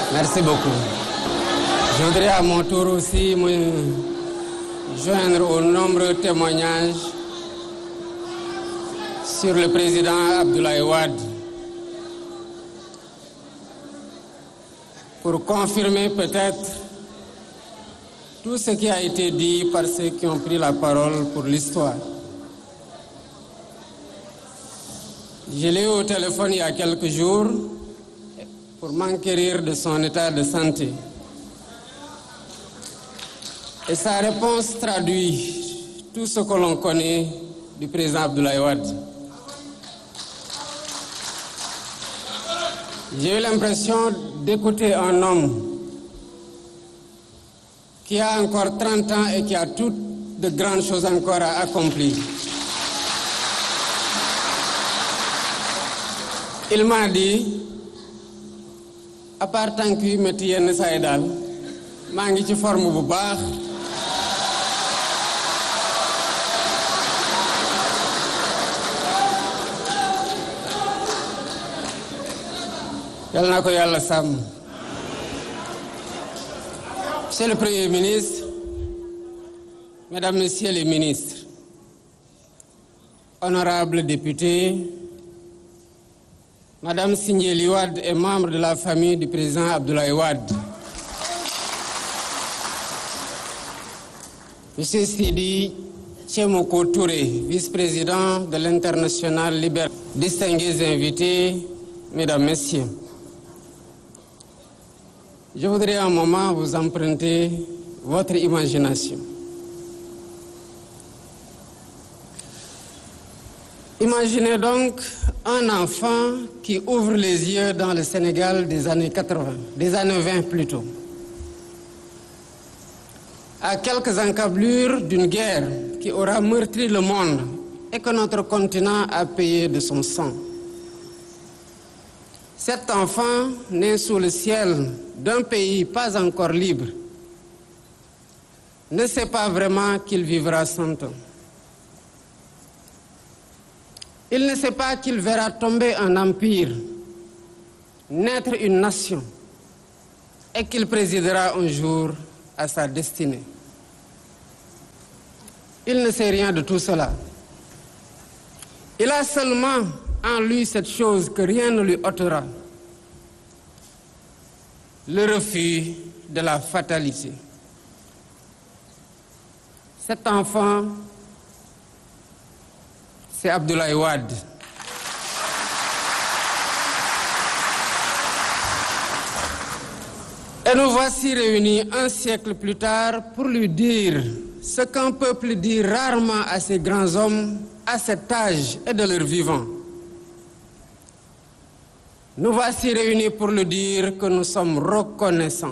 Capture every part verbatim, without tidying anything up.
Merci beaucoup. Je voudrais à mon tour aussi me joindre aux nombreux témoignages sur le président Abdoulaye Wade pour confirmer peut-être tout ce qui a été dit par ceux qui ont pris la parole pour l'histoire. Je l'ai eu au téléphone il y a quelques jours pour m'enquérir de son état de santé. Et sa réponse traduit tout ce que l'on connaît du président Abdoulaye Wade. J'ai eu l'impression d'écouter un homme qui a encore trente ans et qui a toutes de grandes choses encore à accomplir. Il m'a dit, à part tant que je me tiens ça et daal, maa ngi ci forme bu baax. Yal na ko Yàlla sàmm. Monsieur le Premier ministre, Mesdames, Messieurs les ministres, honorables députés, Madame Sindiély Wade est membre de la famille du président Abdoulaye Wade. Monsieur Sidi Tchemoko Touré, vice-président de l'International Libéral, distingués invités, Mesdames, Messieurs, je voudrais un moment vous emprunter votre imagination. Imaginez donc un enfant qui ouvre les yeux dans le Sénégal des années quatre-vingt, des années vingt plutôt, à quelques encablures d'une guerre qui aura meurtri le monde et que notre continent a payé de son sang. Cet enfant, né sous le ciel d'un pays pas encore libre, ne sait pas vraiment qu'il vivra cent ans. Il ne sait pas qu'il verra tomber un empire, naître une nation, et qu'il présidera un jour à sa destinée. Il ne sait rien de tout cela. Il a seulement en lui cette chose que rien ne lui ôtera: le refus de la fatalité. Cet enfant, c'est Abdoulaye Wade. Et nous voici réunis un siècle plus tard pour lui dire ce qu'un peuple dit rarement à ces grands hommes à cet âge et de leur vivant. Nous voici réunis pour lui dire que nous sommes reconnaissants.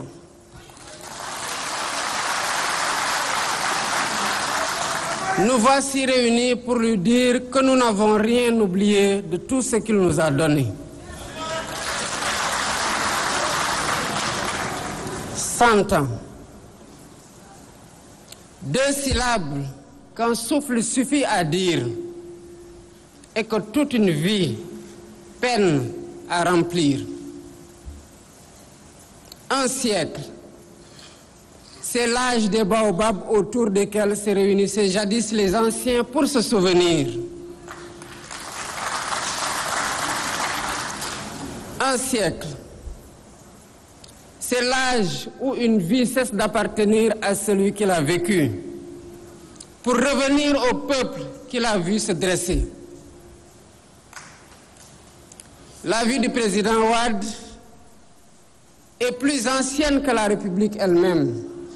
Nous voici réunis pour lui dire que nous n'avons rien oublié de tout ce qu'il nous a donné. Cent ans. Deux syllabes qu'un souffle suffit à dire et que toute une vie peine à remplir. Un siècle. C'est l'âge des baobabs autour desquels se réunissaient jadis les anciens pour se souvenir. Un siècle. C'est l'âge où une vie cesse d'appartenir à celui qui l'a vécu, pour revenir au peuple qui l'a vu se dresser. La vie du président Wade est plus ancienne que la République elle-même.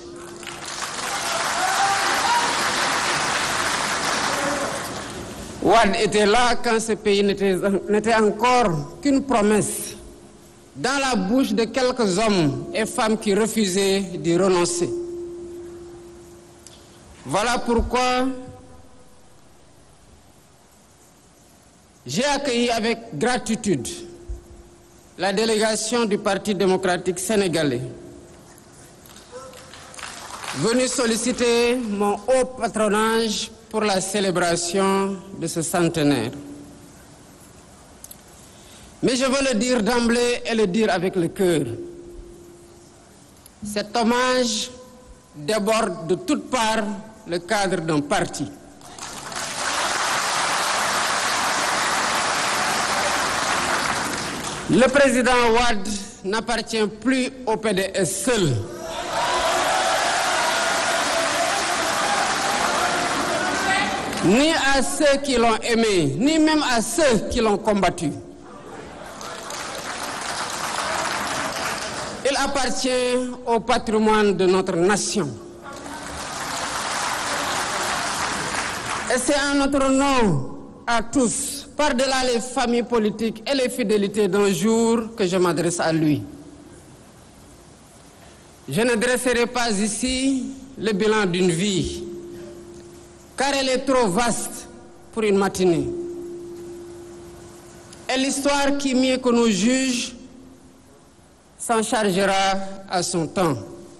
Wade était là quand ce pays n'était, n'était encore qu'une promesse dans la bouche de quelques hommes et femmes qui refusaient d'y renoncer. Voilà pourquoi j'ai accueilli avec gratitude la délégation du Parti démocratique sénégalais, venue solliciter mon haut patronage pour la célébration de ce centenaire. Mais je veux le dire d'emblée et le dire avec le cœur. Cet hommage déborde de toutes parts le cadre d'un parti. Le président Wade n'appartient plus au P D S seul. Ni à ceux qui l'ont aimé, ni même à ceux qui l'ont combattu. Il appartient au patrimoine de notre nation. Et c'est en notre nom à tous, par-delà les familles politiques et les fidélités d'un jour, que je m'adresse à lui. Je ne dresserai pas ici le bilan d'une vie, car elle est trop vaste pour une matinée. Et l'histoire qui, mieux que nous juge, s'en chargera à son temps.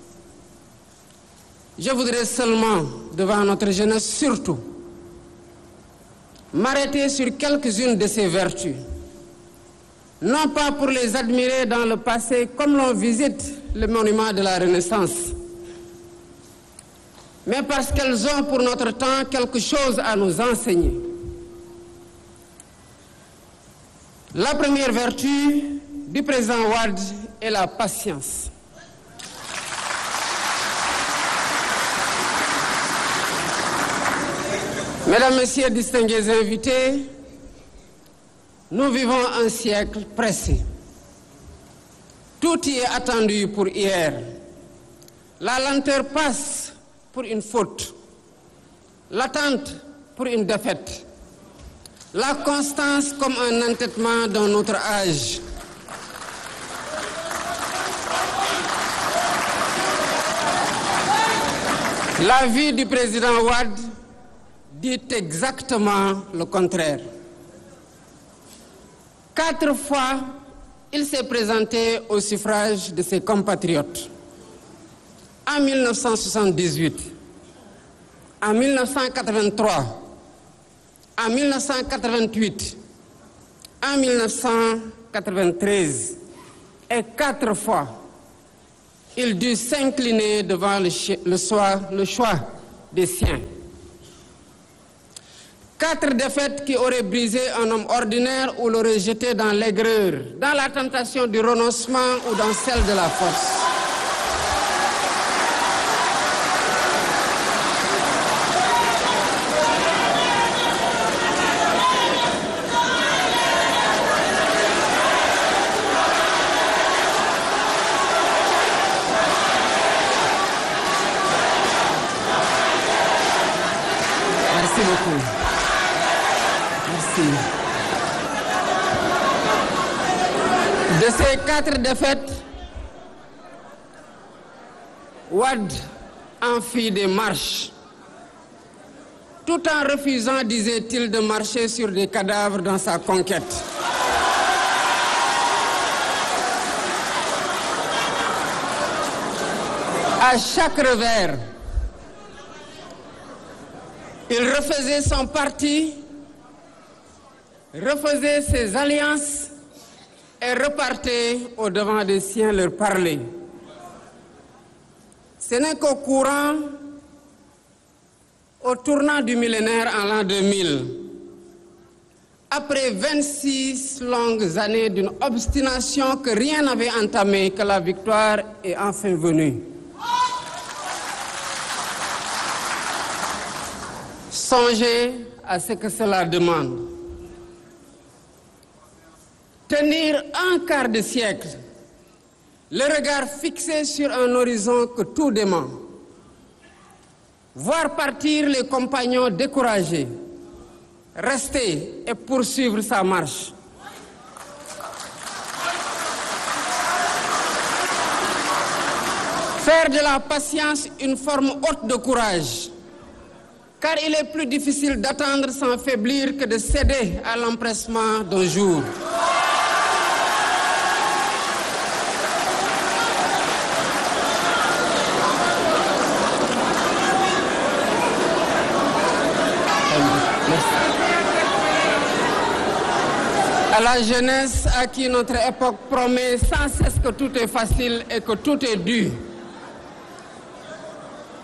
Je voudrais seulement, devant notre jeunesse surtout, m'arrêter sur quelques-unes de ses vertus. Non pas pour les admirer dans le passé comme l'on visite le monument de la Renaissance, mais parce qu'elles ont pour notre temps quelque chose à nous enseigner. La première vertu du président Wade est la patience. Mesdames, Messieurs, distingués invités, nous vivons un siècle pressé. Tout y est attendu pour hier. La lenteur passe pour une faute, l'attente pour une défaite, la constance comme un entêtement dans notre âge. La vie du président Wade dit exactement le contraire. Quatre fois, il s'est présenté au suffrage de ses compatriotes. En mille neuf cent soixante-dix-huit, en mille neuf cent quatre-vingt-trois, en mille neuf cent quatre-vingt-huit, en mille neuf cent quatre-vingt-treize, et quatre fois, il dut s'incliner devant le, le, choix, le choix des siens. Quatre défaites qui auraient brisé un homme ordinaire ou l'auraient jeté dans l'aigreur, dans la tentation du renoncement ou dans celle de la force. Merci beaucoup. Merci. De ces quatre défaites, Wade en fit des marches, tout en refusant, disait-il, de marcher sur des cadavres dans sa conquête. À chaque revers, il refaisait son parti, refaisait ses alliances et repartait au-devant des siens leur parler. Ce n'est qu'au courant, au tournant du millénaire en l'an deux mille, après vingt-six longues années d'une obstination que rien n'avait entamée, que la victoire est enfin venue. Songez à ce que cela demande. Tenir un quart de siècle, le regard fixé sur un horizon que tout dément. Voir partir les compagnons découragés, rester et poursuivre sa marche. Faire de la patience une forme haute de courage, car il est plus difficile d'attendre sans faiblir que de céder à l'empressement d'un jour. À la jeunesse à qui notre époque promet sans cesse que tout est facile et que tout est dû,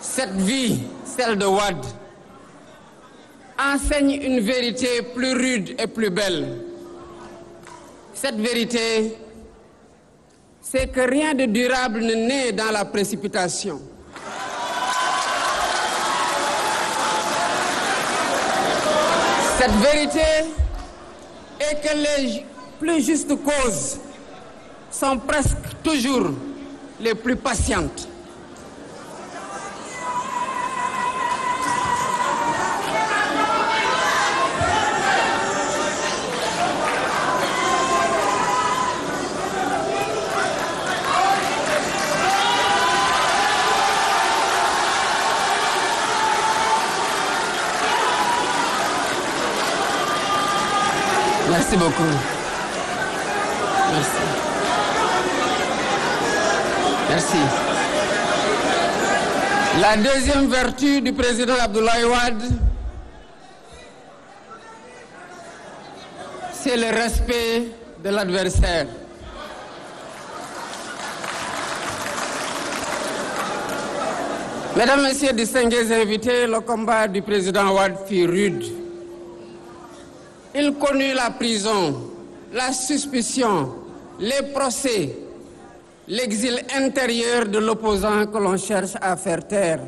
Cette vie, celle de Wade, enseigne une vérité plus rude et plus belle. Cette vérité, c'est que rien de durable ne naît dans la précipitation. Cette vérité est que les plus justes causes sont presque toujours les plus patientes. Merci beaucoup. Merci. Merci. La deuxième vertu du président Abdoulaye Wade, c'est le respect de l'adversaire. Mesdames, Messieurs, distingués invités, le combat du président Wade fut rude. Il connut la prison, la suspicion, les procès, l'exil intérieur de l'opposant que l'on cherche à faire taire.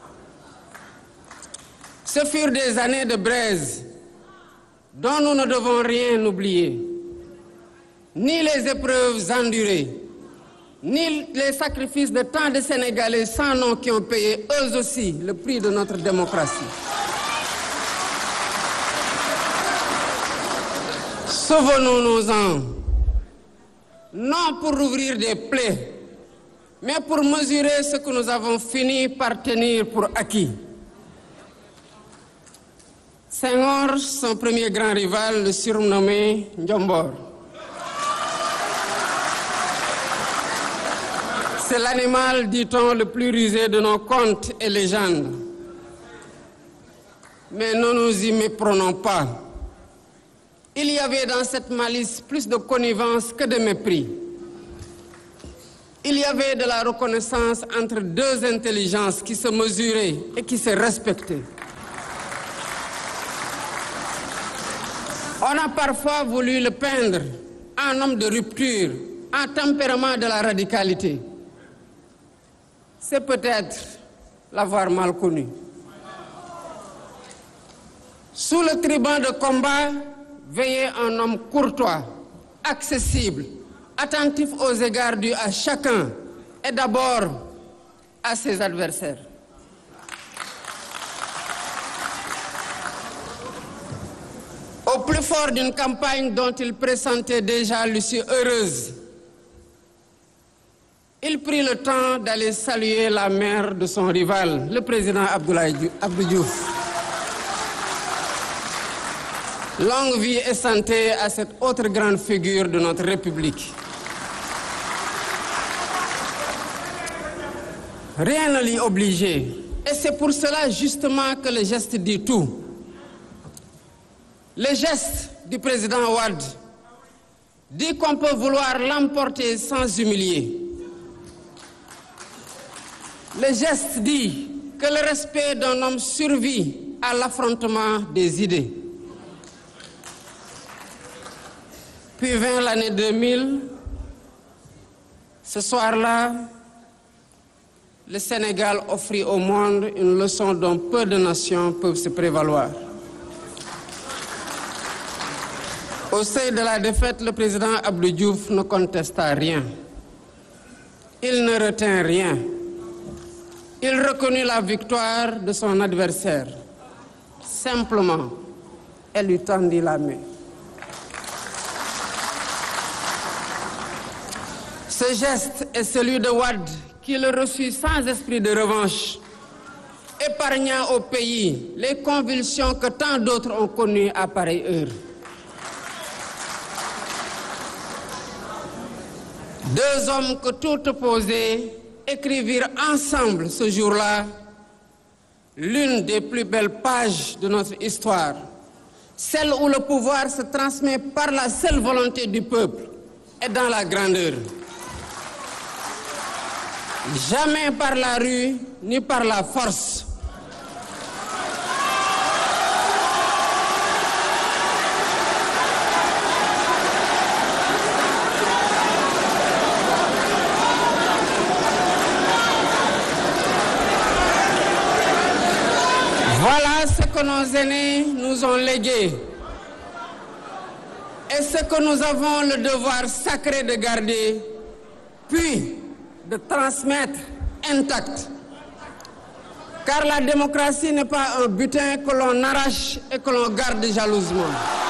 Ce furent des années de braise dont nous ne devons rien oublier, ni les épreuves endurées, ni les sacrifices de tant de Sénégalais sans nom qui ont payé eux aussi le prix de notre démocratie. Souvenons-nous-en, non pour ouvrir des plaies, mais pour mesurer ce que nous avons fini par tenir pour acquis. Senghor, son premier grand rival, le surnommé Ndjombor. C'est l'animal, dit-on, le plus rusé de nos contes et légendes. Mais ne nous y méprenons pas. Il y avait dans cette malice plus de connivence que de mépris. Il y avait de la reconnaissance entre deux intelligences qui se mesuraient et qui se respectaient. On a parfois voulu le peindre en homme de rupture, en tempérament de la radicalité. C'est peut-être l'avoir mal connu. Sous le tribun de combat, veillait un homme courtois, accessible, attentif aux égards dus à chacun et d'abord à ses adversaires. Au plus fort d'une campagne dont il pressentait déjà l'issue heureuse, il prit le temps d'aller saluer la mère de son rival, le président Abdoulaye Abdou Diouf. Longue vie et santé à cette autre grande figure de notre République. Rien ne l'y obligeait. Et c'est pour cela justement que le geste dit tout. Le geste du président Wade dit qu'on peut vouloir l'emporter sans humilier. Le geste dit que le respect d'un homme survit à l'affrontement des idées. Puis vint l'année deux mille. Ce soir-là, le Sénégal offrit au monde une leçon dont peu de nations peuvent se prévaloir. Au seuil de la défaite, le président Abdou Diouf ne contesta rien. Il ne retint rien. Il reconnut la victoire de son adversaire. Simplement, elle lui tendit la main. Ce geste est celui de Wade qui le reçut sans esprit de revanche, épargnant au pays les convulsions que tant d'autres ont connues à pareille heure. Deux hommes que tout opposés écrivirent ensemble ce jour-là l'une des plus belles pages de notre histoire, celle où le pouvoir se transmet par la seule volonté du peuple et dans la grandeur. jamais par la rue ni par la force. Voilà ce que nos aînés nous ont légué et ce que nous avons le devoir sacré de garder, puis de transmettre intact. Car la démocratie n'est pas un butin que l'on arrache et que l'on garde jalousement.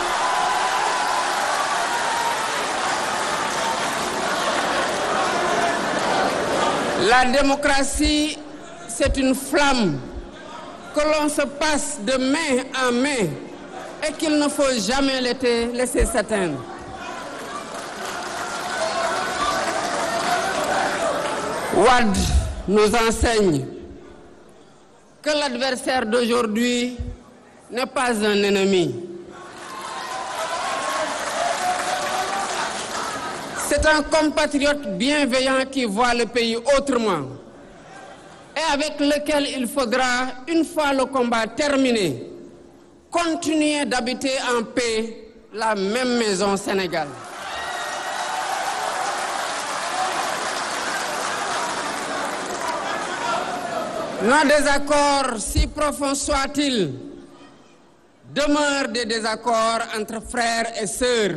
La démocratie, c'est une flamme que l'on se passe de main en main et qu'il ne faut jamais laisser s'éteindre. Wade nous enseigne que l'adversaire d'aujourd'hui n'est pas un ennemi. C'est un compatriote bienveillant qui voit le pays autrement et avec lequel il faudra, une fois le combat terminé, continuer d'habiter en paix la même maison Sénégal. Nos désaccords, si profonds soient-ils, demeurent des désaccords entre frères et sœurs.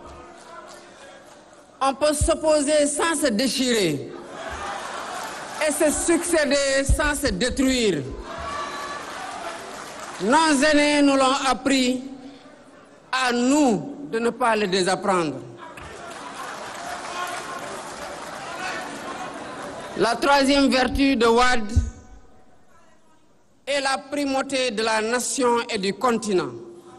On peut s'opposer sans se déchirer et se succéder sans se détruire. Nos aînés nous l'ont appris, à nous de ne pas le désapprendre. La troisième vertu de Wade est la primauté de la nation et du continent.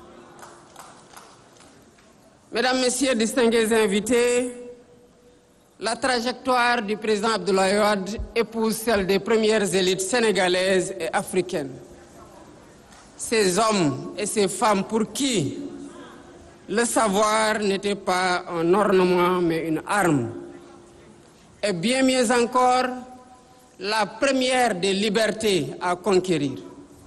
Mesdames, Messieurs, distingués invités, la trajectoire du président Abdoulaye Wade épouse celle des premières élites sénégalaises et africaines. Ces hommes et ces femmes pour qui le savoir n'était pas un ornement mais une arme. Et bien mieux encore, la première des libertés à conquérir.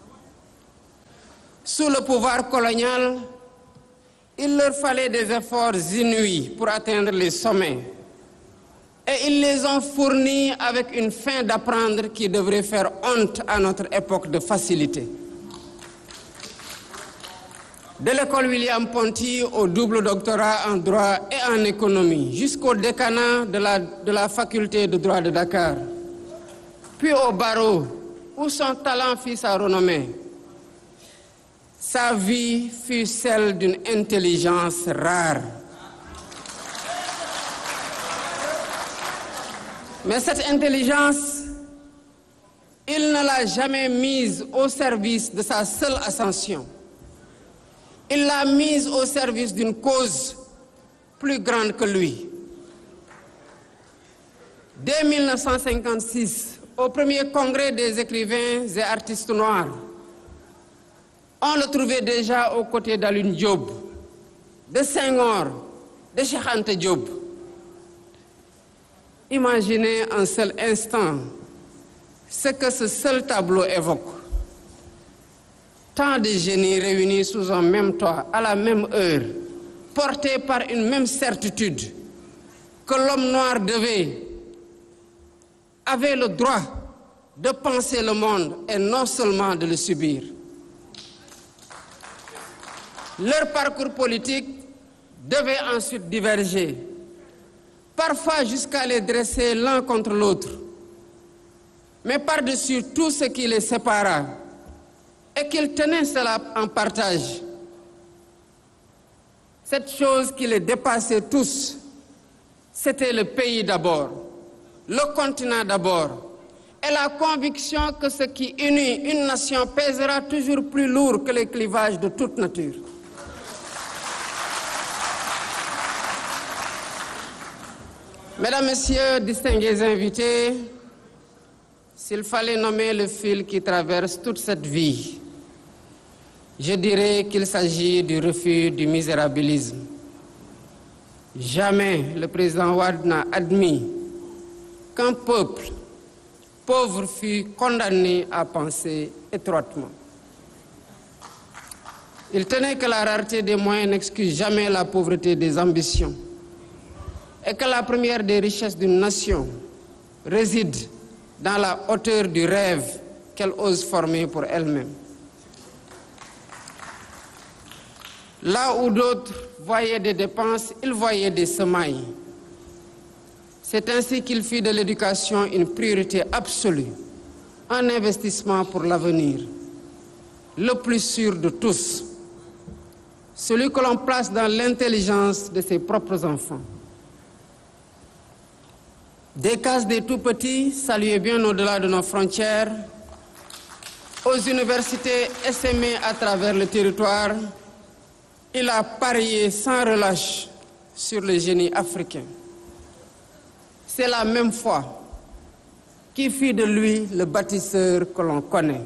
Sous le pouvoir colonial, il leur fallait des efforts inouïs pour atteindre les sommets. Et ils les ont fournis avec une faim d'apprendre qui devrait faire honte à notre époque de facilité. De l'école William Ponty au double doctorat en droit et en économie, jusqu'au décanat de la, de la faculté de droit de Dakar, puis au barreau, où son talent fit sa renommée. Sa vie fut celle d'une intelligence rare. Mais cette intelligence, il ne l'a jamais mise au service de sa seule ascension. Il l'a mise au service d'une cause plus grande que lui. Dès mille neuf cent cinquante-six, au premier congrès des écrivains et artistes noirs, on le trouvait déjà aux côtés d'Alioune Diop, de Senghor, de Cheikh Anta Diop. Imaginez un seul instant ce que ce seul tableau évoque. Tant de génies réunis sous un même toit, à la même heure, portés par une même certitude, que l'homme noir devait, avait le droit de penser le monde et non seulement de le subir. Leur parcours politique devait ensuite diverger, parfois jusqu'à les dresser l'un contre l'autre. Mais par-dessus tout ce qui les sépara, et qu'ils tenaient cela en partage, cette chose qui les dépassait tous, c'était le pays d'abord, le continent d'abord, et la conviction que ce qui unit une nation pèsera toujours plus lourd que les clivages de toute nature. Mesdames, Messieurs, distingués invités, s'il fallait nommer le fil qui traverse toute cette vie, je dirais qu'il s'agit du refus du misérabilisme. Jamais le président Wade n'a admis qu'un peuple pauvre fut condamné à penser étroitement. Il tenait que la rareté des moyens n'excuse jamais la pauvreté des ambitions et que la première des richesses d'une nation réside dans la hauteur du rêve qu'elle ose former pour elle-même. Là où d'autres voyaient des dépenses, il voyait des semailles. C'est ainsi qu'il fit de l'éducation une priorité absolue, un investissement pour l'avenir, le plus sûr de tous, celui que l'on place dans l'intelligence de ses propres enfants. Des cases des tout-petits, salués bien au-delà de nos frontières, aux universités essaimées à travers le territoire, il a parié sans relâche sur le génie africain. C'est la même foi qui fit de lui le bâtisseur que l'on connaît.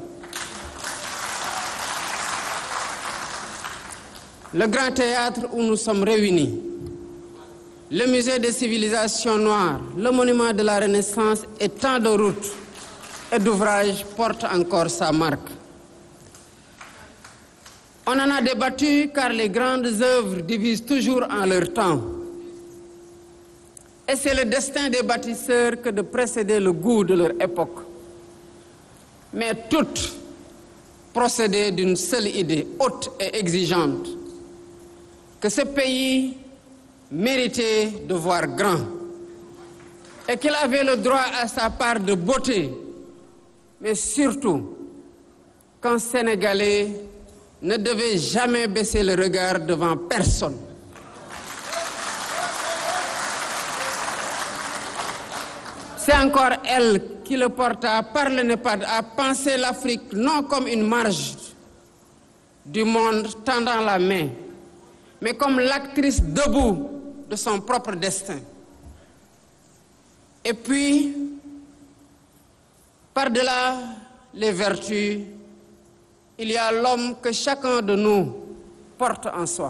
Le grand théâtre où nous sommes réunis, le musée des civilisations noires, le monument de la Renaissance et tant de routes et d'ouvrages portent encore sa marque. On en a débattu car les grandes œuvres divisent toujours en leur temps. Et c'est le destin des bâtisseurs que de précéder le goût de leur époque. Mais toutes procédaient d'une seule idée, haute et exigeante, que ce pays méritait de voir grand et qu'il avait le droit à sa part de beauté, mais surtout qu'un Sénégalais ne devait jamais baisser le regard devant personne. C'est encore elle qui le porta par le NEPAD à penser l'Afrique non comme une marge du monde tendant la main, mais comme l'actrice debout de son propre destin. Et puis, par-delà les vertus, il y a l'homme que chacun de nous porte en soi.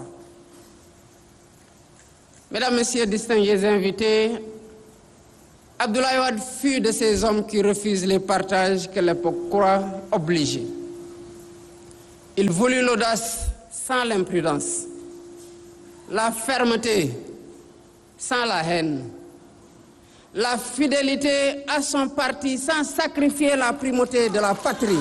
Mesdames, Messieurs, distingués invités, Abdoulaye Wade fut de ces hommes qui refusent les partages que l'époque croit obligés. Il voulut l'audace sans l'imprudence, la fermeté sans la haine, la fidélité à son parti sans sacrifier la primauté de la patrie.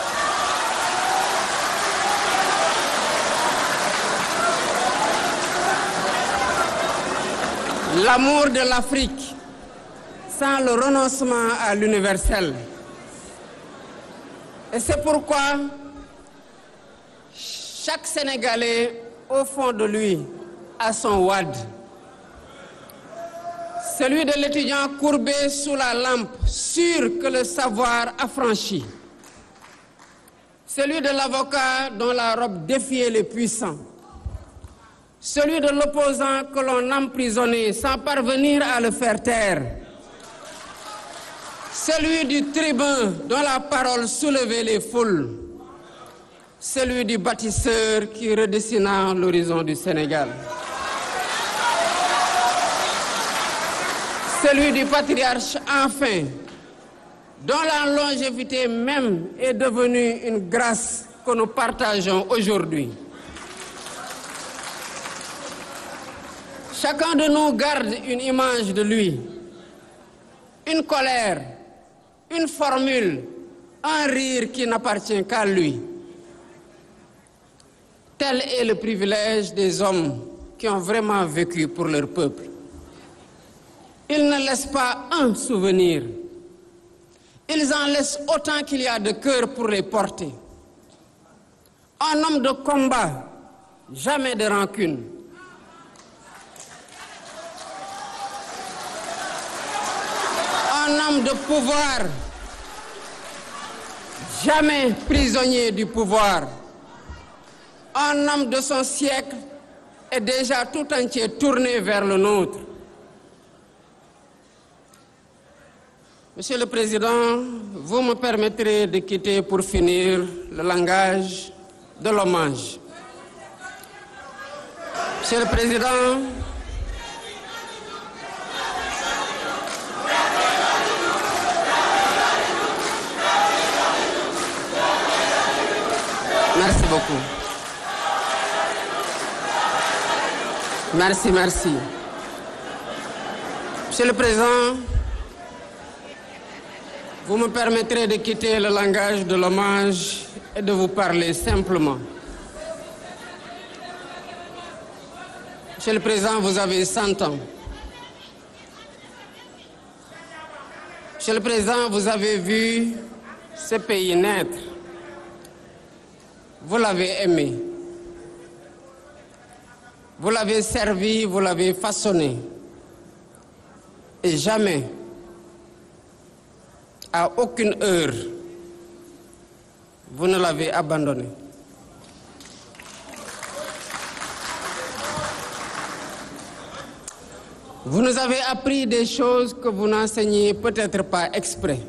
L'amour de l'Afrique sans le renoncement à l'universel. Et c'est pourquoi chaque Sénégalais, au fond de lui, a son Wade. Celui de l'étudiant courbé sous la lampe, sûr que le savoir affranchit. Celui de l'avocat dont la robe défiait les puissants. Celui de l'opposant que l'on emprisonnait sans parvenir à le faire taire. Celui du tribun dont la parole soulevait les foules. Celui du bâtisseur qui redessina l'horizon du Sénégal. Celui du patriarche enfin, dont la longévité même est devenue une grâce que nous partageons aujourd'hui. Chacun de nous garde une image de lui, une colère, une formule, un rire qui n'appartient qu'à lui. Tel est le privilège des hommes qui ont vraiment vécu pour leur peuple. Ils ne laissent pas un souvenir. Ils en laissent autant qu'il y a de cœur pour les porter. Un homme de combat, jamais de rancune. Un homme de pouvoir, jamais prisonnier du pouvoir. Un homme de son siècle est déjà tout entier tourné vers le nôtre. Monsieur le Président, vous me permettrez de quitter pour finir le langage de l'hommage. Monsieur le Président, beaucoup. Merci, merci. Monsieur le Président, vous me permettrez de quitter le langage de l'hommage et de vous parler simplement. Monsieur le Président, vous avez cent ans. Monsieur le Président, vous avez vu ce pays naître. Vous l'avez aimé. Vous l'avez servi, vous l'avez façonné. Et jamais, à aucune heure, vous ne l'avez abandonné. Vous nous avez appris des choses que vous n'enseignez peut-être pas exprès.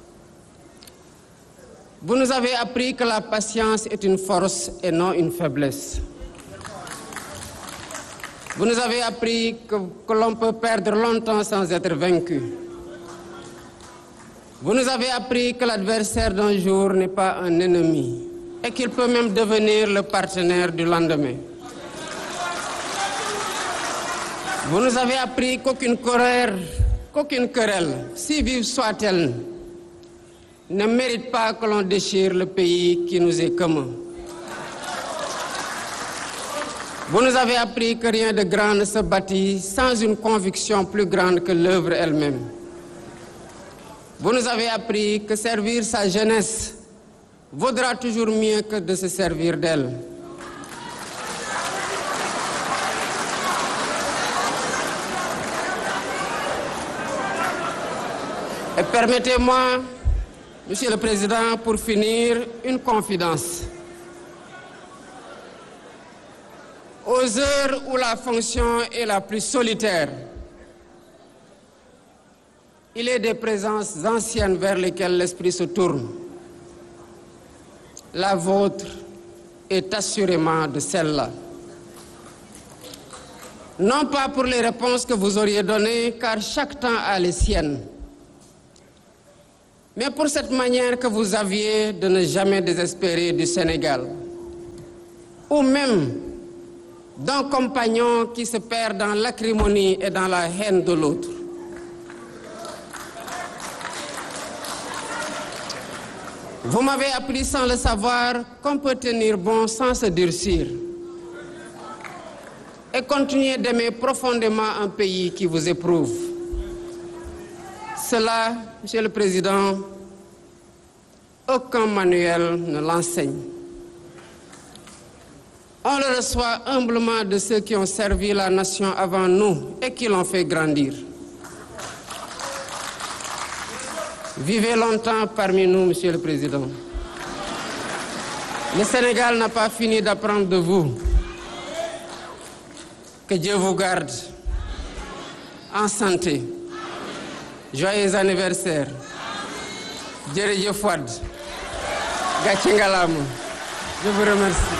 Vous nous avez appris que la patience est une force et non une faiblesse. Vous nous avez appris que, que l'on peut perdre longtemps sans être vaincu. Vous nous avez appris que l'adversaire d'un jour n'est pas un ennemi et qu'il peut même devenir le partenaire du lendemain. Vous nous avez appris qu'aucune querelle, qu'aucune querelle, si vive soit-elle, ne mérite pas que l'on déchire le pays qui nous est commun. Vous nous avez appris que rien de grand ne se bâtit sans une conviction plus grande que l'œuvre elle-même. Vous nous avez appris que servir sa jeunesse vaudra toujours mieux que de se servir d'elle. Et permettez-moi, Monsieur le Président, pour finir, une confidence. Aux heures où la fonction est la plus solitaire, il est des présences anciennes vers lesquelles l'esprit se tourne. La vôtre est assurément de celle-là. Non pas pour les réponses que vous auriez données, car chaque temps a les siennes, mais pour cette manière que vous aviez de ne jamais désespérer du Sénégal, ou même d'un compagnon qui se perd dans l'acrimonie et dans la haine de l'autre. Vous m'avez appris sans le savoir qu'on peut tenir bon sans se durcir et continuer d'aimer profondément un pays qui vous éprouve. Cela, Monsieur le Président, aucun manuel ne l'enseigne. On le reçoit humblement de ceux qui ont servi la nation avant nous et qui l'ont fait grandir. Vivez longtemps parmi nous, Monsieur le Président. Le Sénégal n'a pas fini d'apprendre de vous. Que Dieu vous garde en santé. Joyeux anniversaire. Jërëjëf Wade. Gàcce ngalaama. Je vous remercie.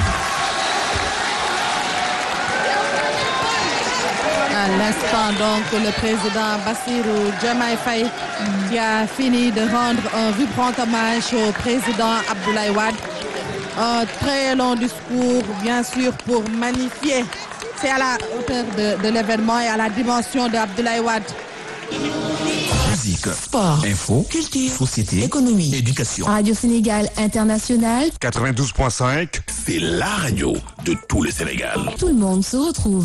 À l'instant, donc, le président Bassirou Diomaye Faye mmh. qui a fini de rendre un vibrant hommage au président Abdoulaye Wade. Un très long discours, bien sûr, pour magnifier. C'est à la hauteur de, de l'événement et à la dimension d'Abdoulaye Wade. Musique, sport, info, culture, société, économie, éducation. Radio Sénégal International. quatre-vingt-douze point cinq, c'est la radio de tout le Sénégal. Tout le monde se retrouve.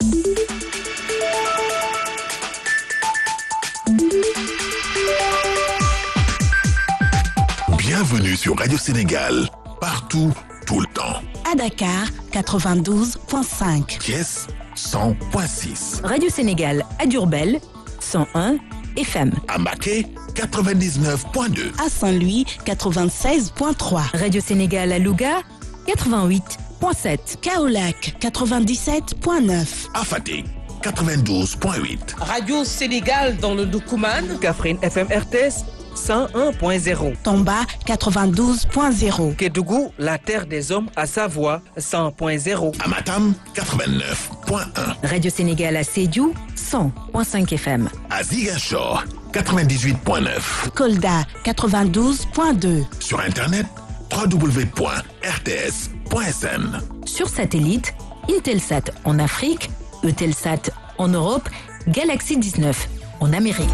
Bienvenue sur Radio Sénégal, partout, tout le temps. À Dakar, quatre-vingt-douze point cinq. Thiès, cent point six. Radio Sénégal à Diourbel, cent un F M. À Mbacké, quatre-vingt-dix-neuf point deux. À Saint-Louis, quatre-vingt-seize point trois. Radio Sénégal à Louga, quatre-vingt-huit point sept. Kaolack, quatre-vingt-dix-sept point neuf. À Fatick, quatre-vingt-douze point huit. Radio Sénégal dans le Doukoumane. Kaffrine F M R T S cent un point zéro. Tomba, quatre-vingt-douze point zéro. Kédougou, la terre des hommes à Savoie, cent point zéro. À Matam, quatre-vingt-neuf point un. Radio Sénégal à Sédhiou, cent point cinq F M. À Ziguinchor, quatre-vingt-dix-huit point neuf. Kolda, quatre-vingt-douze point deux. Sur Internet, w w w point r t s point s n. Sur satellite, Intelsat en Afrique, Eutelsat en Europe, Galaxy dix-neuf en Amérique.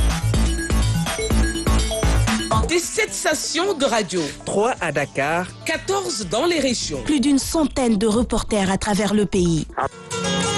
Des sept stations de radio, trois à Dakar, quatorze dans les régions. Plus d'une centaine de reporters à travers le pays.